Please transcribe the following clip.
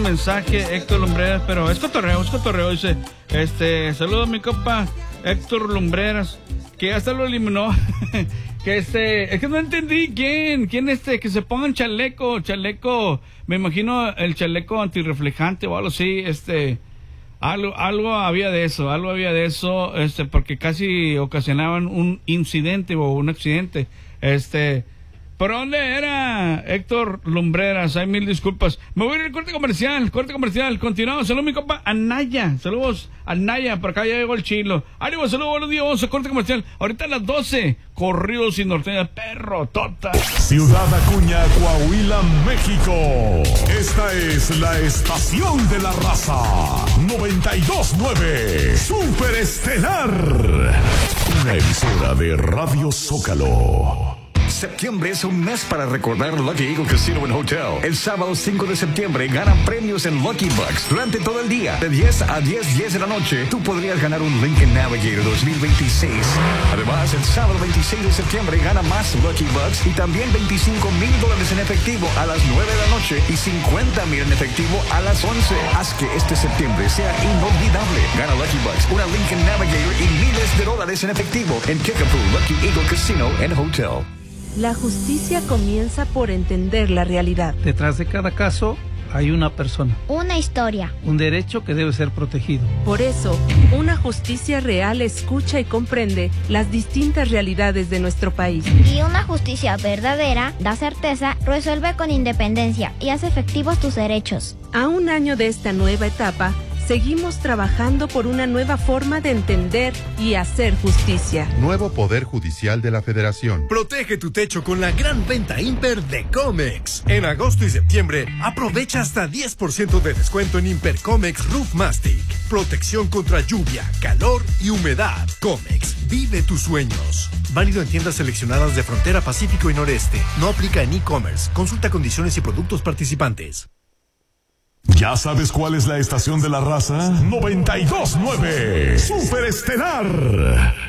mensaje, Héctor Lumbreras, pero es cotorreo, dice, saludo a mi compa Héctor Lumbreras, que hasta lo eliminó, que es que no entendí quién, que se pongan chaleco, me imagino el chaleco antirreflejante o algo así, algo había de eso, porque casi ocasionaban un incidente o un accidente, ¿por dónde era Héctor Lumbreras? Hay mil disculpas. Me voy a ir al corte comercial. Continuamos. Saludos, mi compa Anaya. Saludos, Anaya. Por acá ya llegó el chilo. Ánimo, saludos, buenos días. Vamos a corte comercial. Ahorita a las 12. Corridos y norteñas. Perro, tota. Ciudad Acuña, Coahuila, México. Esta es la estación de la raza. 92.9. Super Estelar. Una emisora de Radio Zócalo. Septiembre es un mes para recordar Lucky Eagle Casino and Hotel. El sábado 5 de septiembre gana premios en Lucky Bucks durante todo el día. De 10 a 10 de la noche, tú podrías ganar un Lincoln Navigator 2026. Además, el sábado 26 de septiembre gana más Lucky Bucks y también $25,000 en efectivo a las 9 de la noche y $50,000 en efectivo a las 11. Haz que este septiembre sea inolvidable. Gana Lucky Bucks, una Lincoln Navigator y miles de dólares en efectivo en Kickapoo Lucky Eagle Casino and Hotel. La justicia comienza por entender la realidad. Detrás de cada caso hay una persona. Una historia. Un derecho que debe ser protegido. Por eso, una justicia real escucha y comprende las distintas realidades de nuestro país. Y una justicia verdadera da certeza, resuelve con independencia y hace efectivos tus derechos. A un año de esta nueva etapa, seguimos trabajando por una nueva forma de entender y hacer justicia. Nuevo Poder Judicial de la Federación. Protege tu techo con la gran venta Imper de Comex. En agosto y septiembre, aprovecha hasta 10% de descuento en Imper Comex Roof Mastic. Protección contra lluvia, calor y humedad. Comex, vive tus sueños. Válido en tiendas seleccionadas de Frontera Pacífico y Noreste. No aplica en e-commerce. Consulta condiciones y productos participantes. ¿Ya sabes cuál es la estación de la raza? 92.9. Super Estelar.